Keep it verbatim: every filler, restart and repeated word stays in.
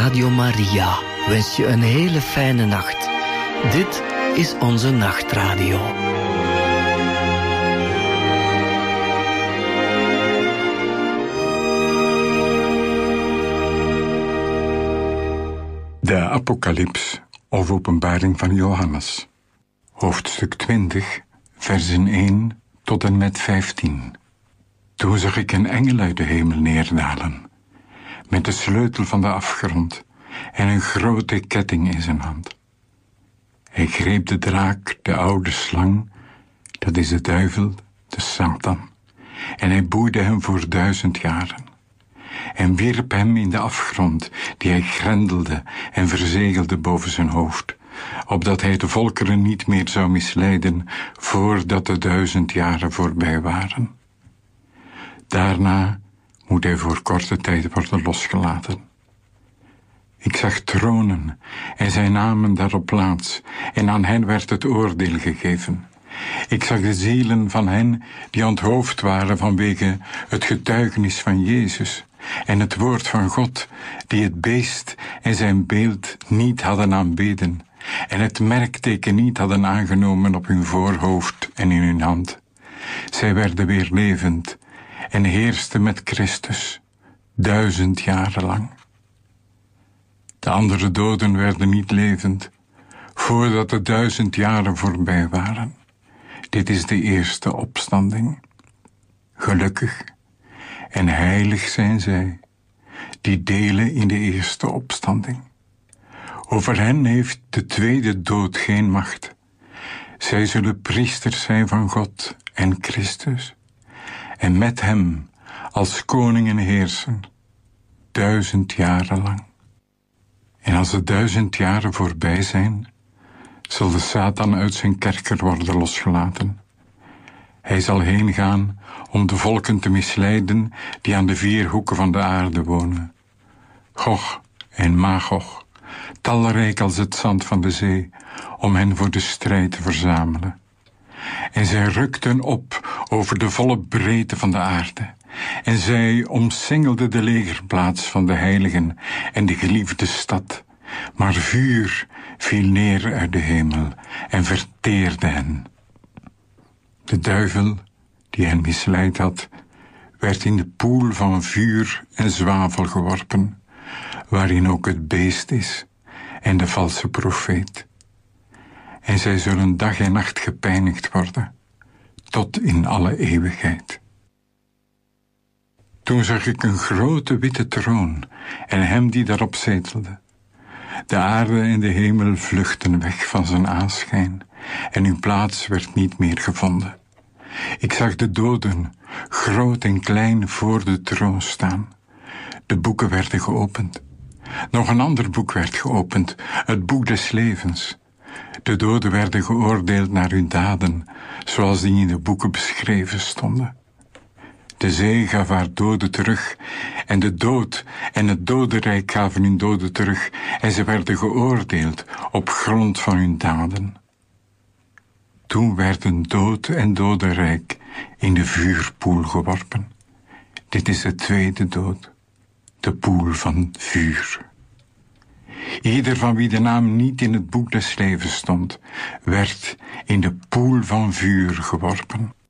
Radio Maria wens je een hele fijne nacht. Dit is onze nachtradio. De Apocalyps of Openbaring van Johannes. Hoofdstuk twintig, versen één tot en met vijftien. Toen zag ik een engel uit de hemel neerdalen, met de sleutel van de afgrond en een grote ketting in zijn hand. Hij greep de draak, de oude slang, dat is de duivel, de Satan, en hij boeide hem voor duizend jaren. En wierp hem in de afgrond, die hij grendelde en verzegelde boven zijn hoofd, opdat hij de volkeren niet meer zou misleiden, voordat de duizend jaren voorbij waren. Daarna moet hij voor korte tijd worden losgelaten. Ik zag tronen en zij namen daarop plaats, en aan hen werd het oordeel gegeven. Ik zag de zielen van hen die onthoofd waren vanwege het getuigenis van Jezus en het woord van God, die het beest en zijn beeld niet hadden aanbeden en het merkteken niet hadden aangenomen op hun voorhoofd en in hun hand. Zij werden weer levend en heersten met Christus duizend jaren lang. De andere doden werden niet levend, voordat de duizend jaren voorbij waren. Dit is de eerste opstanding. Gelukkig en heilig zijn zij, die delen in de eerste opstanding. Over hen heeft de tweede dood geen macht. Zij zullen priesters zijn van God en Christus, en met hem als koningen heersen, duizend jaren lang. En als de duizend jaren voorbij zijn, zal de Satan uit zijn kerker worden losgelaten. Hij zal heen gaan om de volken te misleiden die aan de vier hoeken van de aarde wonen. Gog en Magog, talrijk als het zand van de zee, om hen voor de strijd te verzamelen. En zij rukten op over de volle breedte van de aarde, en zij omsingelden de legerplaats van de heiligen en de geliefde stad. Maar vuur viel neer uit de hemel en verteerde hen. De duivel, die hen misleid had, werd in de poel van vuur en zwavel geworpen, waarin ook het beest is en de valse profeet. En zij zullen dag en nacht gepijnigd worden, tot in alle eeuwigheid. Toen zag ik een grote witte troon en hem die daarop zetelde. De aarde en de hemel vluchtten weg van zijn aanschijn, en hun plaats werd niet meer gevonden. Ik zag de doden, groot en klein, voor de troon staan. De boeken werden geopend. Nog een ander boek werd geopend, het boek des levens. De doden werden geoordeeld naar hun daden, zoals die in de boeken beschreven stonden. De zee gaf haar doden terug, en de dood en het dodenrijk gaven hun doden terug, en ze werden geoordeeld op grond van hun daden. Toen werden dood en dodenrijk in de vuurpoel geworpen. Dit is de tweede dood, de poel van vuur. Ieder van wie de naam niet in het boek des levens stond, werd in de poel van vuur geworpen.